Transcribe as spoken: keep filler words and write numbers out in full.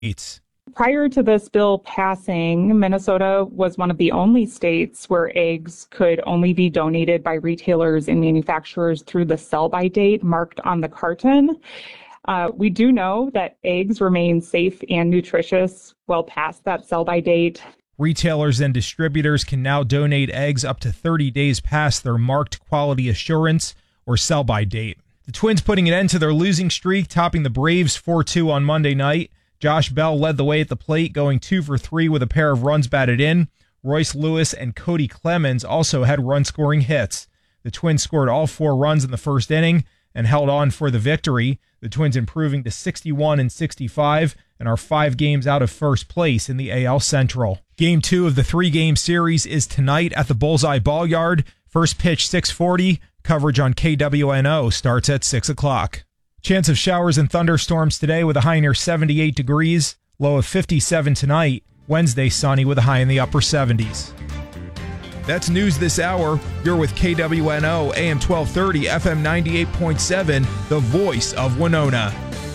It's Prior to this bill passing, Minnesota was one of the only states where eggs could only be donated by retailers and manufacturers through the sell-by date marked on the carton. Uh, we do know that eggs remain safe and nutritious well past that sell-by date. Retailers and distributors can now donate eggs up to thirty days past their marked quality assurance or sell-by date. The Twins putting an end to their losing streak, topping the Braves four two on Monday night. Josh Bell led the way at the plate, going two for three with a pair of runs batted in. Royce Lewis and Cody Clemens also had run-scoring hits. The Twins scored all four runs in the first inning and held on for the victory. The Twins improving to sixty-one and sixty-five and are five games out of first place in the A L Central. Game two of the three-game series is tonight at the Bullseye Ball-Yard. First pitch six forty. Coverage on K W N O starts at six o'clock. Chance of showers and thunderstorms today with a high near seventy-eight degrees, low of fifty-seven tonight. Wednesday sunny with a high in the upper seventies. That's news this hour. You're with K W N O A M twelve thirty, F M ninety-eight point seven, the voice of Winona.